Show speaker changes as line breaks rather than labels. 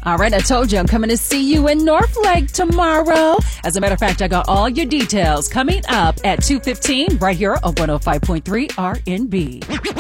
All right, I told you I'm coming to see you in North Lake tomorrow. As a matter of fact, I got all your details coming up at 2:15 right here on 105.3 RNB.